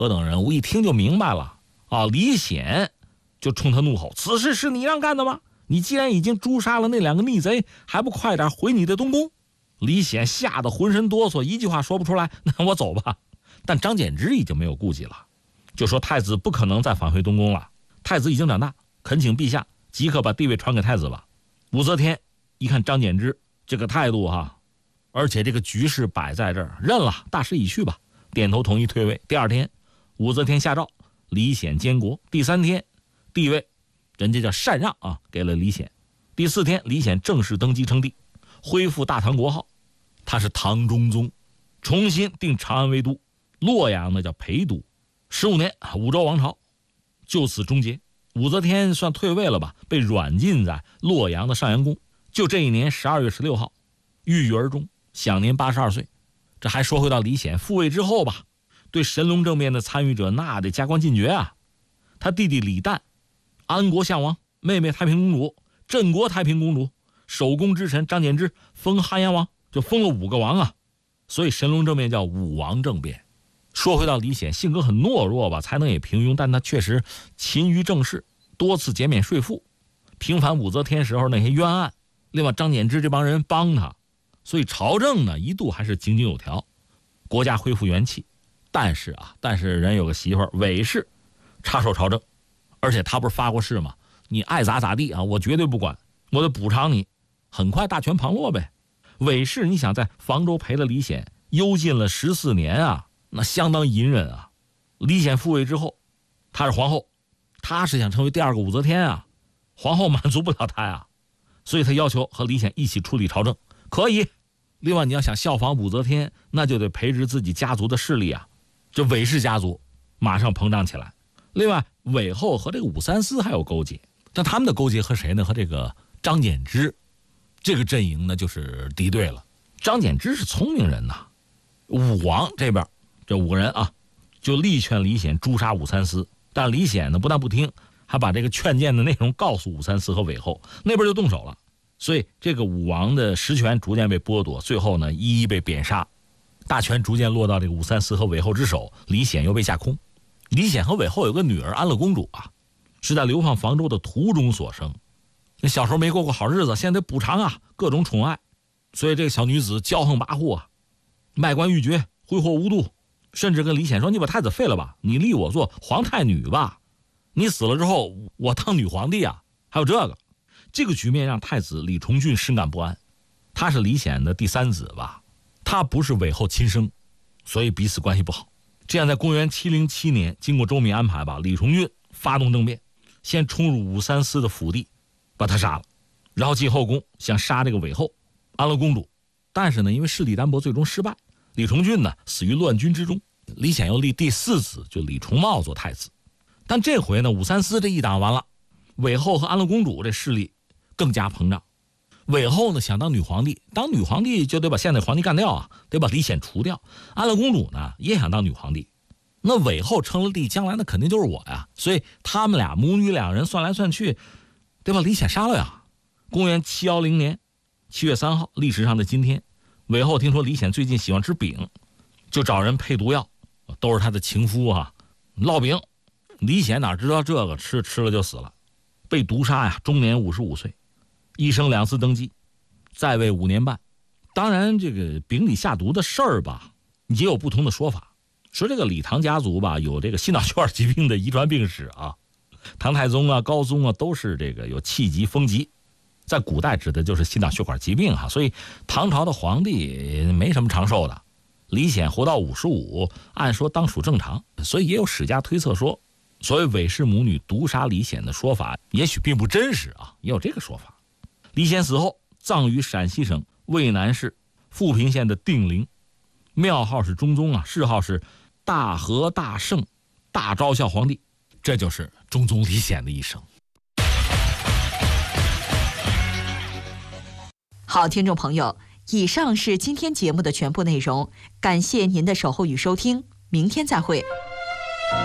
何等人物一听就明白了啊！李显就冲他怒吼：“此事是你让干的吗？你既然已经诛杀了那2个逆贼，还不快点回你的东宫？”李显吓得浑身哆嗦，一句话说不出来。那我走吧。但张柬之已经没有顾忌了，就说太子不可能再返回东宫了，太子已经长大，恳请陛下即刻把地位传给太子吧。武则天一看张柬之这个态度而且这个局势摆在这儿，认了，大势已去吧，点头同意退位。第2天，武则天下诏李显监国。第3天，地位人家叫禅让给了李显。第4天，李显正式登基称帝，恢复大唐国号，他是唐中宗，重新定长安为都，洛阳呢叫陪都。15年，武周王朝就此终结。武则天算退位了吧，被软禁在洛阳的上阳宫。就这一年12月16号，郁郁而终，享年82岁。这还说回到李显复位之后吧，对神龙政变的参与者那得加官进爵啊。他弟弟李旦，安国相王，妹妹太平公主，镇国太平公主，守宫之臣张柬之封汉阳王，就封了5个王啊。所以神龙政变叫5王政变。说回到李显，性格很懦弱吧，才能也平庸，但他确实勤于政事，多次减免税赋，平反武则天时候那些冤案。另外张柬之这帮人帮他，所以朝政呢一度还是井井有条，国家恢复元气。但是人有个媳妇儿韦氏插手朝政，而且他不是发过誓吗？你爱咋咋地我绝对不管，我得补偿你。很快大权旁落呗。韦氏你想在房州陪了李显幽禁了14年那相当隐忍啊。李显复位之后，他是皇后，他是想成为第2个武则天皇后满足不了他所以他要求和李显一起处理朝政，可以。另外你要想效仿武则天，那就得培植自己家族的势力这韦氏家族马上膨胀起来。另外韦后和这个武三思还有勾结，但他们的勾结和谁呢？和这个张柬之这个阵营呢就是敌对了。张柬之是聪明人武王这边这5个人就力劝李显诛杀武三思，但李显呢不但不听，还把这个劝谏的内容告诉武三思和韦后，那边就动手了。所以这个武王的实权逐渐被剥夺，最后呢一一被贬杀，大权逐渐落到这个武三思和韦后之手，李显又被架空。李显和韦后有个女儿安乐公主是在流放房州的途中所生。那小时候没过过好日子，现在得补偿各种宠爱，所以这个小女子骄横跋扈卖官鬻爵，挥霍无度，甚至跟李显说：“你把太子废了吧，你立我做皇太女吧，你死了之后我当女皇帝还有这个局面让太子李重俊深感不安。他是李显的第3子吧，他不是韦后亲生，所以彼此关系不好。这样在公元707年，经过周密安排吧，李重俊发动政变，先冲入武三思的府邸，把他杀了，然后进后宫想杀这个韦后安乐公主。但是呢，因为势力单薄，最终失败。李重俊呢死于乱军之中。李显又立第4子就李重茂做太子。但这回呢，武三思这一党完了，韦后和安乐公主这势力更加膨胀。韦后呢想当女皇帝，当女皇帝就得把现在皇帝干掉得把李显除掉。安乐公主呢也想当女皇帝，那韦后称了帝，将来那肯定就是我所以他们俩母女2人算来算去得把李显杀了公元710年7月3号，历史上的今天，韦后听说李显最近喜欢吃饼，就找人配毒药，都是他的情夫烙饼。李显哪知道这个，吃了就死了，被毒杀终年55岁。一生2次登基，在位5年半。当然这个饼里下毒的事儿吧，也有不同的说法。说这个李唐家族吧，有这个心脑血管疾病的遗传病史唐太宗高宗都是这个有气急风疾，在古代指的就是心脑血管疾病所以唐朝的皇帝没什么长寿的。李显活到55，按说当属正常，所以也有史家推测说，所谓韦氏母女毒杀李显的说法也许并不真实也有这个说法。李显死后葬于陕西省渭南市富平县的定陵，庙号是中宗谥号是大和大圣大昭孝皇帝。这就是中宗李显的一生。 好，听众朋友，以上是今天节目的全部内容，感谢您的守候与收听，明天再会。